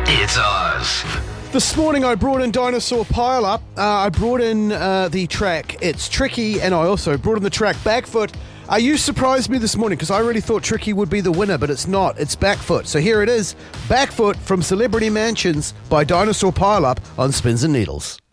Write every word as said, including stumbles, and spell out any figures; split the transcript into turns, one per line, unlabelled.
It's Oz.
This morning I brought in Dinosaur Pile Up. Uh, I brought in uh, the track It's Tricky, and I also brought in the track Backfoot. Uh, you surprised me this morning because I really thought Tricky would be the winner, but it's not. It's Backfoot. So here it is, Backfoot from Celebrity Mansions by Dinosaur Pile Up on Spins and Needles.